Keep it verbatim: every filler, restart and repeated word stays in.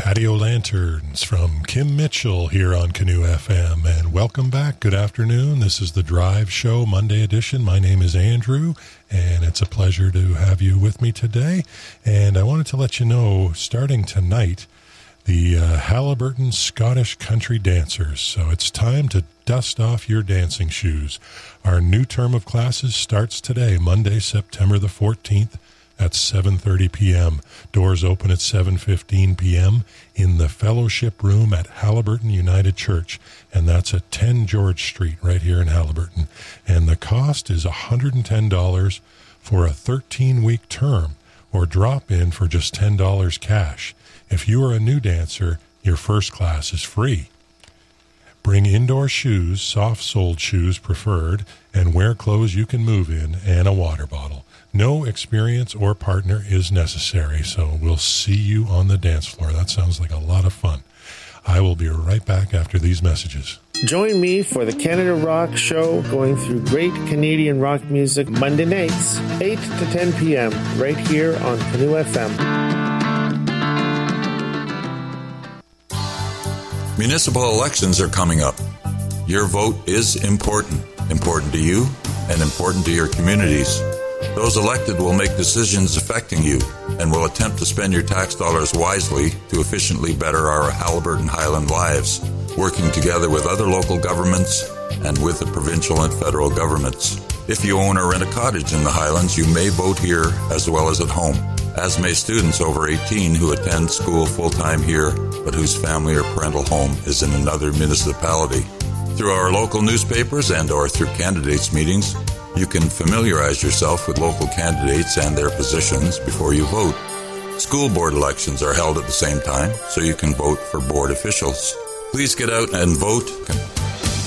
Patio Lanterns from Kim Mitchell here on Canoe F M, and welcome back. Good afternoon. This is the Drive Show Monday edition. My name is Andrew, and it's a pleasure to have you with me today. And I wanted to let you know, starting tonight, the uh, Haliburton Scottish Country Dancers. So it's time to dust off your dancing shoes. Our new term of classes starts today, Monday, September the fourteenth. At seven thirty p.m. Doors open at seven fifteen p.m. in the Fellowship Room at Haliburton United Church, and that's at ten George Street right here in Haliburton. And the cost is one hundred ten dollars for a thirteen-week term, or drop in for just ten dollars cash. If you are a new dancer, your first class is free. Bring indoor shoes, soft-soled shoes preferred, and wear clothes you can move in, and a water bottle. No experience or partner is necessary, so we'll see you on the dance floor. That sounds like a lot of fun. I will be right back after these messages. Join me for the Canada Rock Show, going through great Canadian rock music Monday nights, eight to ten p.m., right here on Canoe F M. Municipal elections are coming up. Your vote is important, important to you and important to your communities. Those elected will make decisions affecting you and will attempt to spend your tax dollars wisely to efficiently better our Haliburton Highland lives, working together with other local governments and with the provincial and federal governments. If you own or rent a cottage in the Highlands, you may vote here as well as at home, as may students over eighteen who attend school full-time here but whose family or parental home is in another municipality. Through our local newspapers and or through candidates' meetings, you can familiarize yourself with local candidates and their positions before you vote. School board elections are held at the same time, so you can vote for board officials. Please get out and vote.